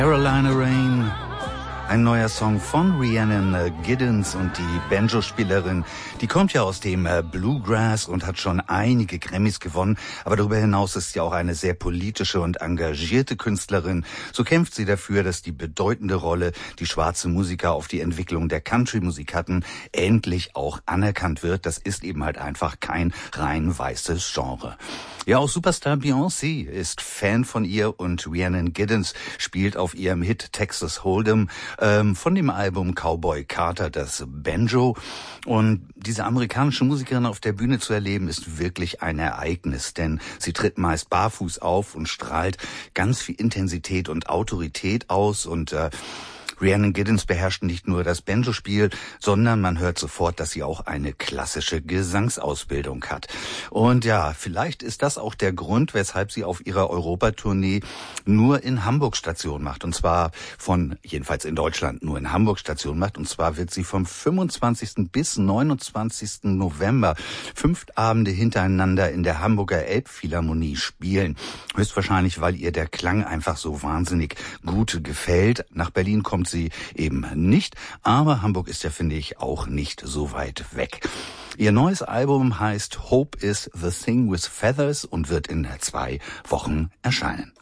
Carolina Rain, ein neuer Song von Rhiannon Giddens, und die Banjo-Spielerin, die kommt ja aus dem Bluegrass und hat schon einige Grammys gewonnen, aber darüber hinaus ist sie auch eine sehr politische und engagierte Künstlerin. So kämpft sie dafür, dass die bedeutende Rolle, die schwarze Musiker auf die Entwicklung der Country-Musik hatten, endlich auch anerkannt wird. Das ist eben halt einfach kein rein weißes Genre. Ja, auch Superstar Beyoncé ist Fan von ihr, und Rhiannon Giddens spielt auf ihrem Hit Texas Hold'em von dem Album Cowboy Carter das Banjo. Und diese amerikanische Musikerin auf der Bühne zu erleben, ist wirklich ein Ereignis, denn sie tritt meist barfuß auf und strahlt ganz viel Intensität und Autorität aus, und Rhiannon Giddens beherrscht nicht nur das Banjo-Spiel, sondern man hört sofort, dass sie auch eine klassische Gesangsausbildung hat. Und ja, vielleicht ist das auch der Grund, weshalb sie auf ihrer Europatournee nur in Hamburg Station macht. Und zwar jedenfalls in Deutschland, nur in Hamburg Station macht. Und zwar wird sie vom 25. bis 29. November 5 Abende hintereinander in der Hamburger Elbphilharmonie spielen. Höchstwahrscheinlich, weil ihr der Klang einfach so wahnsinnig gut gefällt. Nach Berlin kommt sie eben nicht, aber Hamburg ist ja, finde ich, auch nicht so weit weg. Ihr neues Album heißt Hope is the Thing with Feathers und wird in 2 Wochen erscheinen.